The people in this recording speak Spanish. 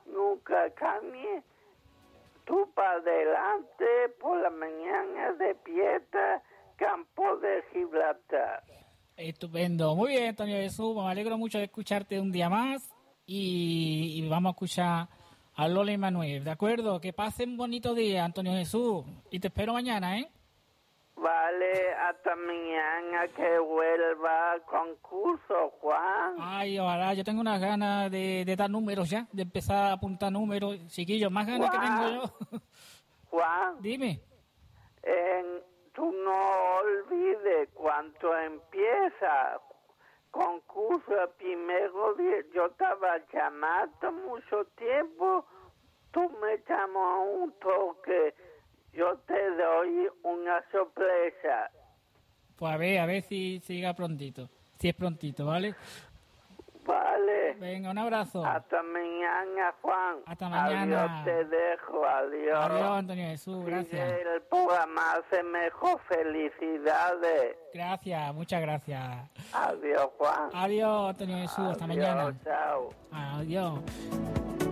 nunca cambie. Tú para adelante, por la mañana despierta, Campo de Gibraltar. Estupendo. Muy bien, Antonio Jesús. Me alegro mucho de escucharte un día más. Y vamos a escuchar a Lola y Manuel, ¿de acuerdo? Que pasen un bonito día, Antonio Jesús. Y te espero mañana, ¿eh? Vale, hasta mañana que vuelva al concurso, Juan. Ay, ojalá. Yo tengo unas ganas de dar números ya, de empezar a apuntar números. Chiquillos, más ganas que tengo yo. Juan, Dime. tú no olvides cuánto empieza concurso el primero día. Yo estaba llamando mucho tiempo, tú me llamas un toque, yo te doy una sorpresa. Pues a ver si llega prontito. Si es prontito, ¿vale? Vale. Venga, un abrazo. Hasta mañana, Juan. Hasta mañana. Adiós, te dejo, adiós. Adiós, Antonio Jesús, gracias. Sigue el programa hace mejor, felicidades. Gracias, muchas gracias. Adiós, Juan. Adiós, Antonio Jesús, hasta mañana. Chao. Adiós.